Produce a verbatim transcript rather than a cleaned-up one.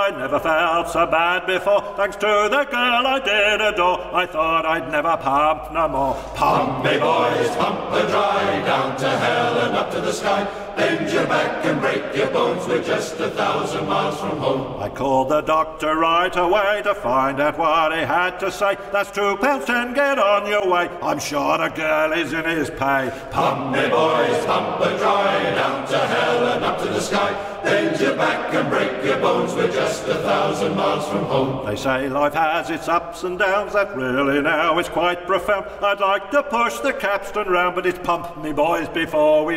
I never felt so bad before. Thanks to the girl I did adore, I thought I'd never pump no more. Pump me boys, pump the dry, down to hell and up to the sky. Bend your back and break your bones, we're just a thousand miles from home. I called the doctor right away to find out what he had to say. That's two pounds ten, get on your way, I'm sure the girl is in his pay. Pump me boys, pump the dry, down to hell and up to the sky. Bend your back and break your bones, we're just a thousand miles from home. They say life has its ups and downs, that really now is quite profound. I'd like to push the capstan round, but it's pump me boys before we